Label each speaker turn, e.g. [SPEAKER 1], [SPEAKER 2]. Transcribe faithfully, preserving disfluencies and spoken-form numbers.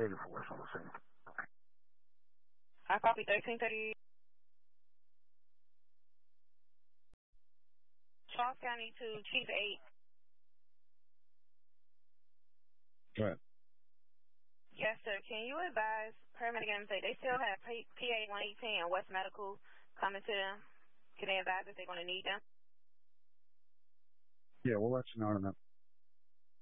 [SPEAKER 1] eighty-four is on the scene.
[SPEAKER 2] I copy thirteen thirty. Charles County to Chief eight.
[SPEAKER 1] Go ahead.
[SPEAKER 2] Yes, sir. Can you advise paramedic and say they still have P A one eighteen and West Medical coming to them? Can they advise if they're going to need them?
[SPEAKER 1] Yeah, we'll let you know in a minute.